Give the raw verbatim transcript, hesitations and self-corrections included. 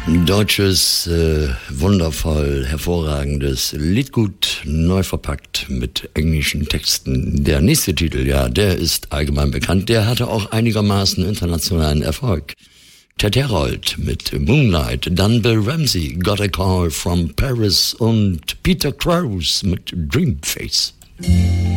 Deutsches, äh, wundervoll, hervorragendes Liedgut, neu verpackt mit englischen Texten. Der nächste Titel, ja, der ist allgemein bekannt. Der hatte auch einigermaßen internationalen Erfolg. Ted Herold mit Moonlight, dann Bill Ramsey, Got a Call from Paris und Peter Krause mit Dreamface.